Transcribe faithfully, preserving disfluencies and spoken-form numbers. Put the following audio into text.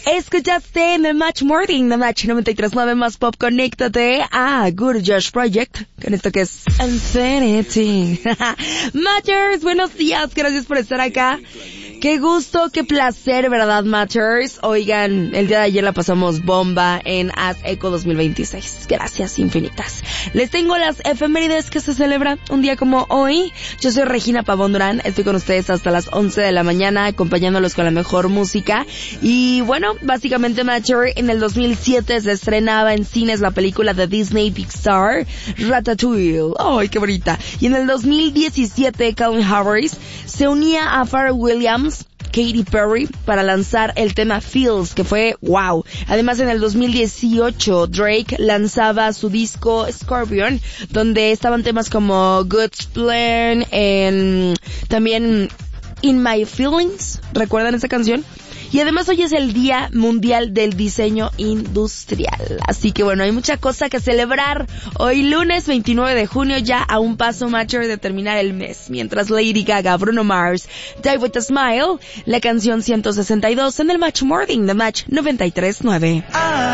Escuchaste en The Match Morning, The Match noventa y tres punto nueve más pop. Conéctate a Good Josh Project con esto que es Infinity. Matchers, buenos días, gracias por estar acá. Qué gusto, qué placer, ¿verdad, Matchers? Oigan, el día de ayer la pasamos bomba en As Echo dos mil veintiséis. Gracias infinitas. Les tengo las efemérides que se celebran un día como hoy. Yo soy Regina Pavón Durán, estoy con ustedes hasta las once de la mañana, acompañándolos con la mejor música. Y bueno, básicamente, Matcher, en el dos mil siete se estrenaba en cines la película de Disney Pixar, Ratatouille. ¡Ay, qué bonita! Y en el dos mil diecisiete, Calvin Harris se unía a Pharrell Williams, Katy Perry, para lanzar el tema Feels, que fue wow. Además, en el dos mil dieciocho, Drake lanzaba su disco Scorpion, donde estaban temas como Good Plan, and también In My Feelings. ¿Recuerdan esa canción? Y además hoy es el Día Mundial del Diseño Industrial. Así que bueno, hay mucha cosa que celebrar. Hoy lunes veintinueve de junio, ya a un paso, Matcher, de terminar el mes. Mientras Lady Gaga, Bruno Mars, Die With A Smile, la canción ciento sesenta y dos en el Match Morning, The Match noventa y tres punto nueve.